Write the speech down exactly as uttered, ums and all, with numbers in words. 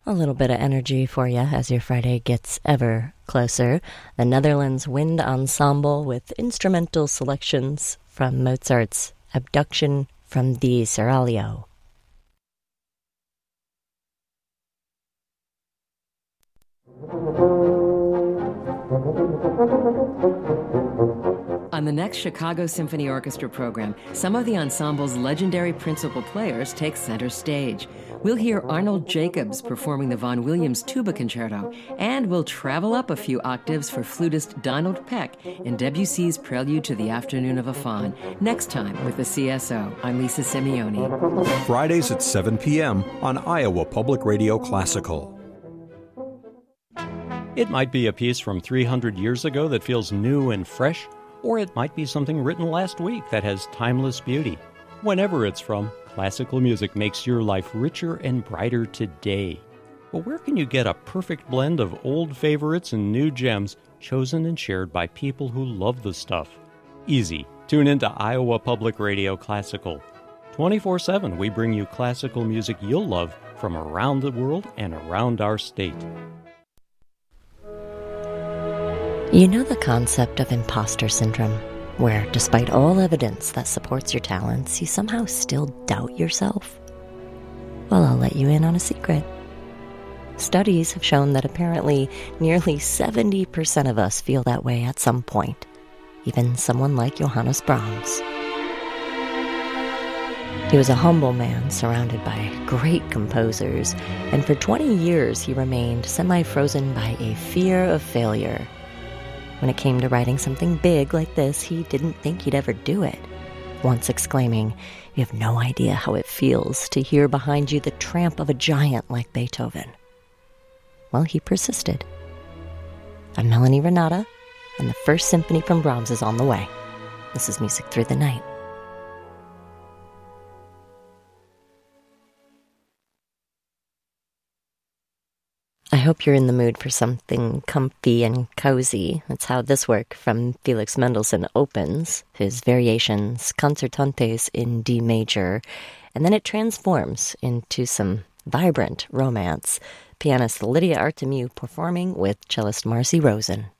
A little bit of energy for you as your Friday gets ever closer. The Netherlands Wind Ensemble with instrumental selections from Mozart's Abduction from the Seraglio. On the next Chicago Symphony Orchestra program, some of the ensemble's legendary principal players take center stage. We'll hear Arnold Jacobs performing the Vaughan Williams Tuba Concerto, and we'll travel up a few octaves for flutist Donald Peck in Debussy's Prelude to the Afternoon of a Faun. Next time with the C S O, I'm Lisa Simeone. Fridays at seven p.m. on Iowa Public Radio Classical. It might be a piece from three hundred years ago that feels new and fresh, or it might be something written last week that has timeless beauty. Whenever it's from, classical music makes your life richer and brighter today. But where can you get a perfect blend of old favorites and new gems chosen and shared by people who love the stuff? Easy. Tune into Iowa Public Radio Classical. twenty-four seven, we bring you classical music you'll love from around the world and around our state. You know the concept of imposter syndrome, where despite all evidence that supports your talents, you somehow still doubt yourself? Well, I'll let you in on a secret. Studies have shown that apparently nearly seventy percent of us feel that way at some point, even someone like Johannes Brahms. He was a humble man surrounded by great composers, and for twenty years he remained semi-frozen by a fear of failure. When it came to writing something big like this, he didn't think he'd ever do it, once exclaiming, "You have no idea how it feels to hear behind you the tramp of a giant like Beethoven." Well, he persisted. I'm Melanie Renata, and the first symphony from Brahms is on the way. This is Music Through the Night. I hope you're in the mood for something comfy and cozy. That's how this work from Felix Mendelssohn opens, his Variations Concertantes in D major, and then it transforms into some vibrant romance. Pianist Lydia Artemiou performing with cellist Marcy Rosen.